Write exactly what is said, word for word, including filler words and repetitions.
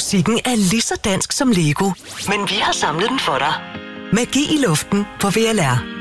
musikken er lige så dansk som Lego. Men vi har samlet den for dig. Magi i luften på V L R.